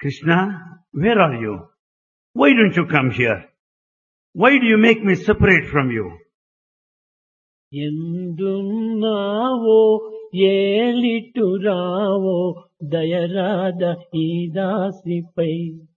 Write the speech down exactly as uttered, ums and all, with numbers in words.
Krishna, where are you? Why don't you come here? Why do you make me separate from you? ఎందున్నావో ఏలిటురావో దయరాద ఈ దాసిపై